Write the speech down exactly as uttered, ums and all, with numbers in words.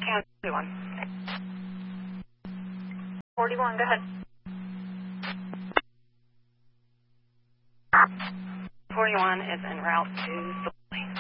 County forty-one. forty-one, go ahead. forty-one is en route to